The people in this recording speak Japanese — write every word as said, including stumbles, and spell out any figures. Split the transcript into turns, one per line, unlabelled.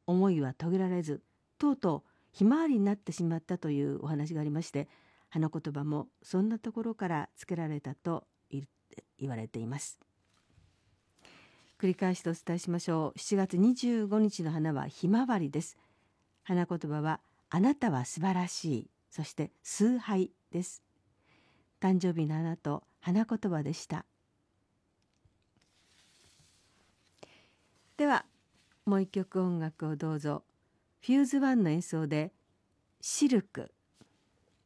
思いは遂げられず、とうとうひまわりになってしまったというお話がありまして、花言葉もそんなところから付けられたと言われています。繰り返してお伝えしましょう。しちがつにじゅうごにちの花はひまわりです。花言葉はあなたは素晴らしい、そして崇拝です。誕生日の花と花言葉でした。ではもう一曲音楽をどうぞ。フューズワンの演奏でシルク。